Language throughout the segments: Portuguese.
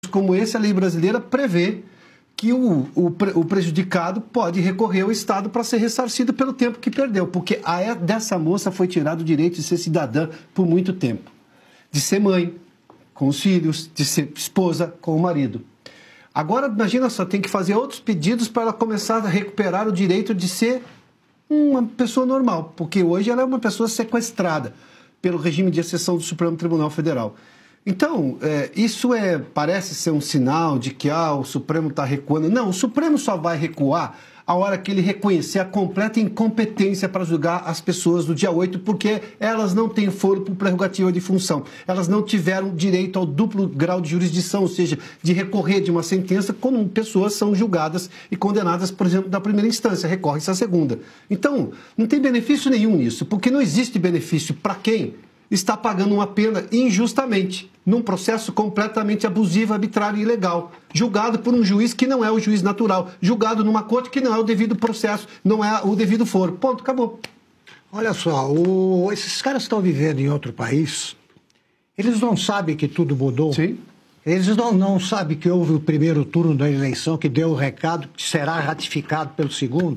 como esse, a lei brasileira prevê que o prejudicado pode recorrer ao Estado para ser ressarcido pelo tempo que perdeu, porque dessa moça foi tirado o direito de ser cidadã por muito tempo, de ser mãe com os filhos, de ser esposa com o marido. Agora, imagina só, tem que fazer outros pedidos para ela começar a recuperar o direito de ser uma pessoa normal, porque hoje ela é uma pessoa sequestrada pelo regime de exceção do Supremo Tribunal Federal. Então, isso parece ser um sinal de que o Supremo está recuando. Não, o Supremo só vai recuar a hora que ele reconhecer a completa incompetência para julgar as pessoas do dia 8, porque elas não têm foro por prerrogativa de função. Elas não tiveram direito ao duplo grau de jurisdição, ou seja, de recorrer de uma sentença quando pessoas são julgadas e condenadas, por exemplo, da primeira instância, recorre-se à segunda. Então, não tem benefício nenhum nisso, porque não existe benefício para quem está pagando uma pena injustamente, num processo completamente abusivo, arbitrário e ilegal, julgado por um juiz que não é o juiz natural, julgado numa corte que não é o devido processo, não é o devido foro. Ponto, acabou. Olha só, esses caras estão vivendo em outro país, eles não sabem que tudo mudou. Sim. Eles não sabem que houve o primeiro turno da eleição, que deu o recado que será ratificado pelo segundo.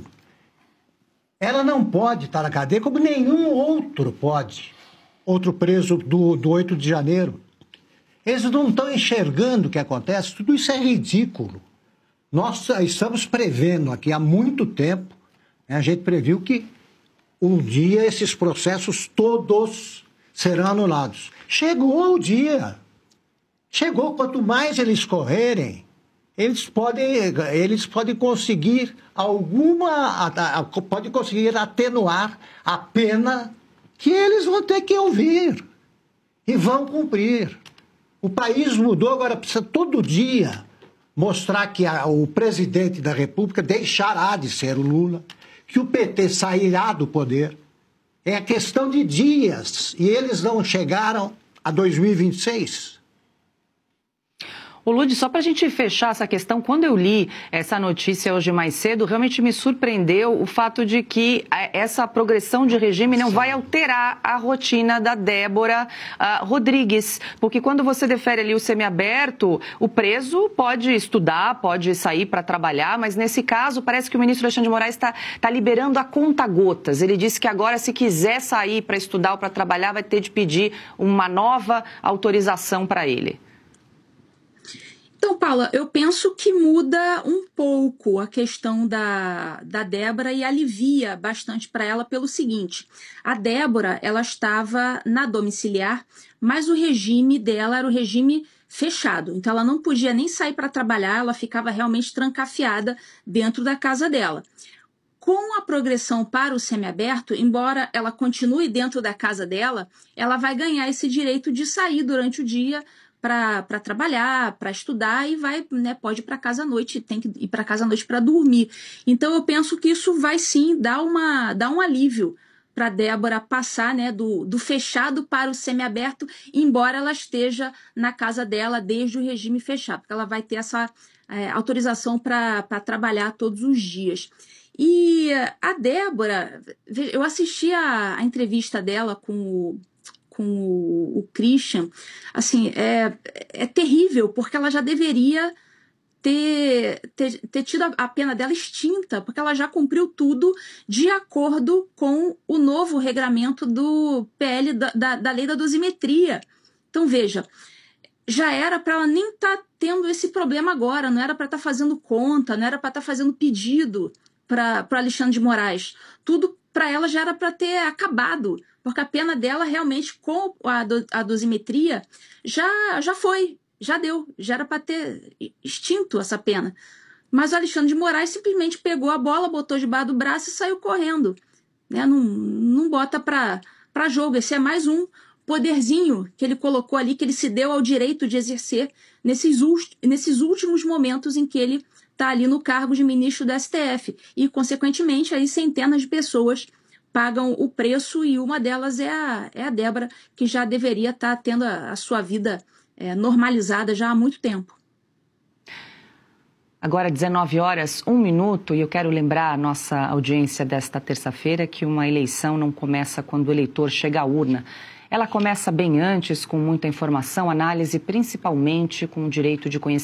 Ela não pode estar na cadeia como nenhum outro pode. Outro preso do 8 de janeiro. Eles não estão enxergando o que acontece. Tudo isso é ridículo. Nós estamos prevendo aqui há muito tempo, né, a gente previu que um dia esses processos todos serão anulados. Chegou o dia. Chegou. Quanto mais eles correrem, eles podem conseguir podem conseguir atenuar a pena que eles vão ter que ouvir e vão cumprir. O país mudou, agora precisa todo dia mostrar que o presidente da República deixará de ser o Lula, que o PT sairá do poder. É questão de dias e eles não chegaram a 2026. Ô Lud, só para a gente fechar essa questão, quando eu li essa notícia hoje mais cedo, realmente me surpreendeu o fato de que essa progressão de regime não vai alterar a rotina da Débora Rodrigues, porque quando você defere ali o semiaberto, o preso pode estudar, pode sair para trabalhar, mas nesse caso parece que o ministro Alexandre de Moraes está liberando a conta-gotas. Ele disse que agora, se quiser sair para estudar ou para trabalhar, vai ter de pedir uma nova autorização para ele. Então, Paula, eu penso que muda um pouco a questão da Débora e alivia bastante para ela pelo seguinte: a Débora, ela estava na domiciliar, mas o regime dela era o regime fechado. Então, ela não podia nem sair para trabalhar, ela ficava realmente trancafiada dentro da casa dela. Com a progressão para o semiaberto, embora ela continue dentro da casa dela, ela vai ganhar esse direito de sair durante o dia para trabalhar, para estudar e pode ir para casa à noite, tem que ir para casa à noite para dormir. Então eu penso que isso vai sim dar um alívio para a Débora passar, né, do fechado para o semiaberto, embora ela esteja na casa dela desde o regime fechado, porque ela vai ter essa autorização para trabalhar todos os dias. E a Débora, eu assisti a entrevista dela com o Christian, assim, é terrível, porque ela já deveria ter tido a pena dela extinta, porque ela já cumpriu tudo de acordo com o novo regramento do PL da lei da dosimetria. Então, veja, já era para ela nem estar tendo esse problema agora, não era para estar fazendo conta, não era para estar fazendo pedido para Alexandre de Moraes. Tudo para ela já era para ter acabado, porque a pena dela realmente com a dosimetria já foi, já deu, já era para ter extinto essa pena. Mas o Alexandre de Moraes simplesmente pegou a bola, botou debaixo do braço e saiu correndo. Né? Não bota para jogo. Esse é mais um poderzinho que ele colocou ali, que ele se deu ao direito de exercer nesses últimos momentos em que ele está ali no cargo de ministro da STF. E, consequentemente, aí centenas de pessoas pagam o preço e uma delas é a Débora, que já deveria estar tendo a sua vida normalizada já há muito tempo. Agora, 19h01, e eu quero lembrar a nossa audiência desta terça-feira que uma eleição não começa quando o eleitor chega à urna. ela começa bem antes, com muita informação, análise, principalmente com o direito de conhecimento